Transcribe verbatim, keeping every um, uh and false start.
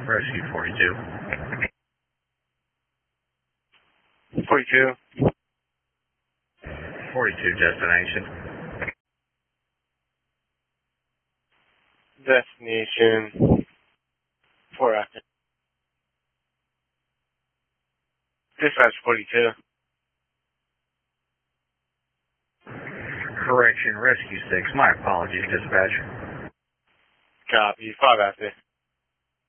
Rescue forty-two. forty-two. forty-two destination. Destination. Four after. Dispatch forty-two. Correction, Rescue six. My apologies, dispatch. Copy. Five after.